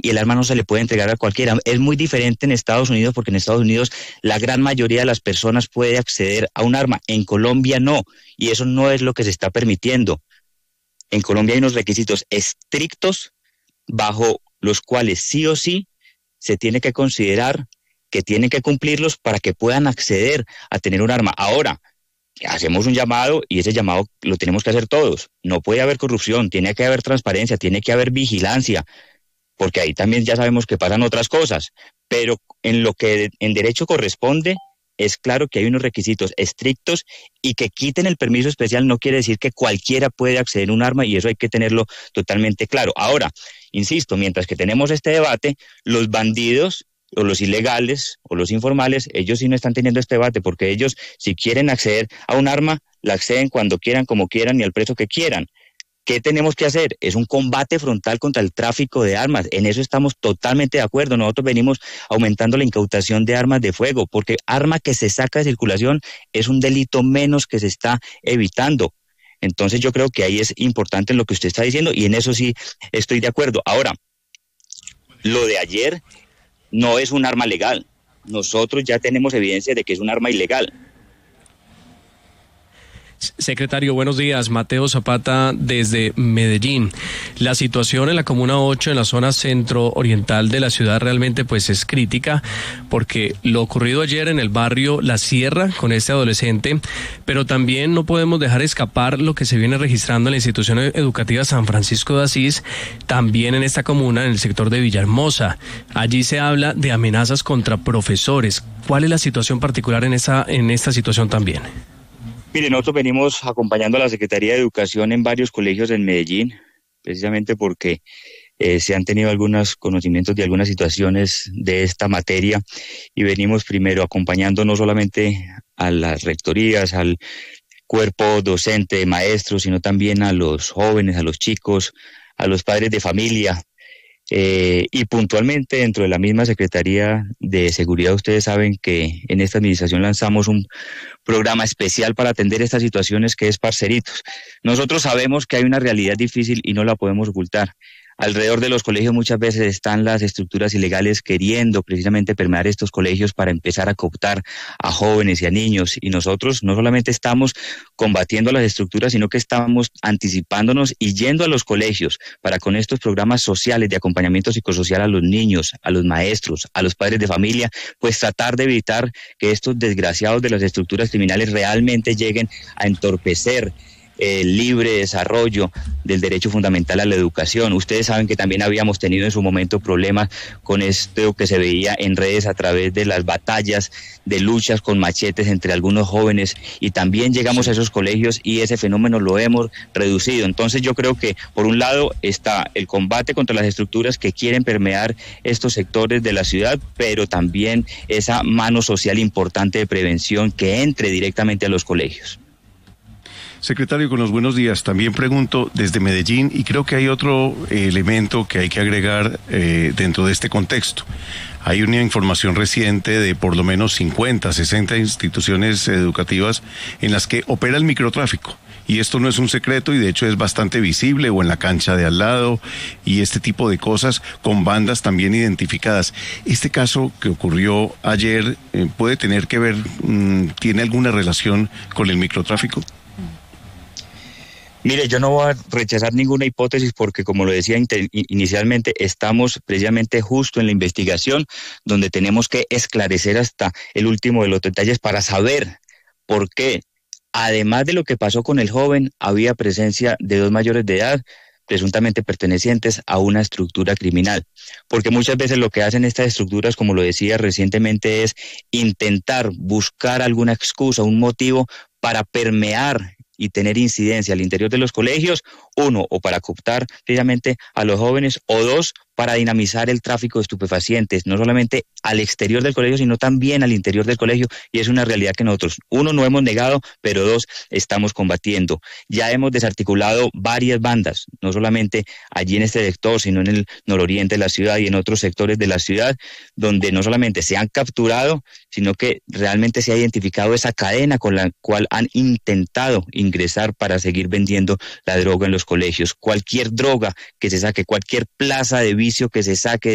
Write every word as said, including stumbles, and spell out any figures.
y el arma no se le puede entregar a cualquiera. Es muy diferente en Estados Unidos, porque en Estados Unidos la gran mayoría de las personas puede acceder a un arma. En Colombia no, y eso no es lo que se está permitiendo. En Colombia hay unos requisitos estrictos bajo los cuales sí o sí se tiene que considerar que tienen que cumplirlos para que puedan acceder a tener un arma. Ahora, hacemos un llamado y ese llamado lo tenemos que hacer todos. No puede haber corrupción, tiene que haber transparencia, tiene que haber vigilancia, porque ahí también ya sabemos que pasan otras cosas. Pero en lo que en derecho corresponde, es claro que hay unos requisitos estrictos, y que quiten el permiso especial no quiere decir que cualquiera puede acceder a un arma, y eso hay que tenerlo totalmente claro. Ahora, insisto, mientras que tenemos este debate, los bandidos o los ilegales o los informales, ellos sí no están teniendo este debate, porque ellos, si quieren acceder a un arma, la acceden cuando quieran, como quieran y al precio que quieran. ¿Qué tenemos que hacer? Es un combate frontal contra el tráfico de armas. En eso estamos totalmente de acuerdo. Nosotros venimos aumentando la incautación de armas de fuego, porque arma que se saca de circulación es un delito menos que se está evitando. Entonces yo creo que ahí es importante lo que usted está diciendo, y en eso sí estoy de acuerdo. Ahora, lo de ayer no es un arma legal. Nosotros ya tenemos evidencia de que es un arma ilegal. Secretario, buenos días. Mateo Zapata desde Medellín. La situación en la Comuna ocho, en la zona centro-oriental de la ciudad, realmente pues es crítica, porque lo ocurrido ayer en el barrio La Sierra con este adolescente, pero también no podemos dejar escapar lo que se viene registrando en la institución educativa San Francisco de Asís, también en esta comuna, en el sector de Villahermosa. Allí se habla de amenazas contra profesores. ¿Cuál es la situación particular en esta, en esta situación también? Mire, nosotros venimos acompañando a la Secretaría de Educación en varios colegios en Medellín, precisamente porque eh, se han tenido algunos conocimientos de algunas situaciones de esta materia, y venimos primero acompañando no solamente a las rectorías, al cuerpo docente de maestros, sino también a los jóvenes, a los chicos, a los padres de familia. Eh, y puntualmente dentro de la misma Secretaría de Seguridad, ustedes saben que en esta administración lanzamos un programa especial para atender estas situaciones, que es Parceritos. Nosotros sabemos que hay una realidad difícil y no la podemos ocultar. Alrededor de los colegios muchas veces están las estructuras ilegales queriendo precisamente permear estos colegios para empezar a cooptar a jóvenes y a niños, y nosotros no solamente estamos combatiendo las estructuras, sino que estamos anticipándonos y yendo a los colegios para, con estos programas sociales de acompañamiento psicosocial a los niños, a los maestros, a los padres de familia, pues tratar de evitar que estos desgraciados de las estructuras criminales realmente lleguen a entorpecer el libre desarrollo del derecho fundamental a la educación. Ustedes saben que también habíamos tenido en su momento problemas con esto que se veía en redes a través de las batallas de luchas con machetes entre algunos jóvenes, y también llegamos a esos colegios y ese fenómeno lo hemos reducido. Entonces yo creo que por un lado está el combate contra las estructuras que quieren permear estos sectores de la ciudad, pero también esa mano social importante de prevención que entre directamente a los colegios. Secretario, con los buenos días. También pregunto desde Medellín, y creo que hay otro eh, elemento que hay que agregar eh, dentro de este contexto. Hay una información reciente de por lo menos cincuenta, sesenta instituciones educativas en las que opera el microtráfico. Y esto no es un secreto, y de hecho es bastante visible, o en la cancha de al lado, y este tipo de cosas, con bandas también identificadas. ¿Este caso que ocurrió ayer eh, puede tener que ver, mmm, tiene alguna relación con el microtráfico? Mire, yo no voy a rechazar ninguna hipótesis, porque, como lo decía inicialmente, estamos precisamente justo en la investigación, donde tenemos que esclarecer hasta el último de los detalles para saber por qué, además de lo que pasó con el joven, había presencia de dos mayores de edad presuntamente pertenecientes a una estructura criminal. Porque muchas veces lo que hacen estas estructuras, como lo decía recientemente, es intentar buscar alguna excusa, un motivo para permear y tener incidencia al interior de los colegios, uno, o para cooptar precisamente a los jóvenes, o dos, para dinamizar el tráfico de estupefacientes, no solamente al exterior del colegio, sino también al interior del colegio, y es una realidad que nosotros, uno, no hemos negado, pero dos, estamos combatiendo. Ya hemos desarticulado varias bandas, no solamente allí en este sector, sino en el nororiente de la ciudad y en otros sectores de la ciudad, donde no solamente se han capturado, sino que realmente se ha identificado esa cadena con la cual han intentado ingresar para seguir vendiendo la droga en los colegios. Cualquier droga que se saque, cualquier plaza de vicio que se saque